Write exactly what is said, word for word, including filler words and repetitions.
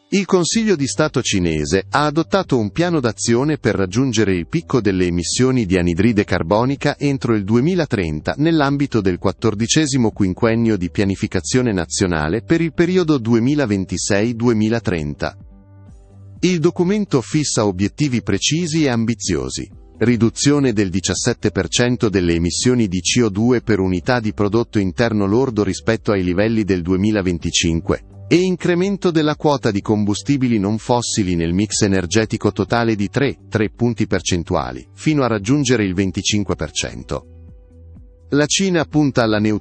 Il Consiglio di Stato cinese ha adottato un piano d'azione per raggiungere il picco delle emissioni di anidride carbonica entro il duemilatrenta nell'ambito del quattordicesimo quinquennio di pianificazione nazionale per il periodo duemilaventisei duemilatrenta. Il documento fissa obiettivi precisi e ambiziosi: riduzione del diciassette per cento delle emissioni di C O due per unità di prodotto interno lordo rispetto ai livelli del duemilaventicinque, e incremento della quota di combustibili non fossili nel mix energetico totale di tre virgola tre punti percentuali, fino a raggiungere il venticinque per cento. La Cina punta alla neutralità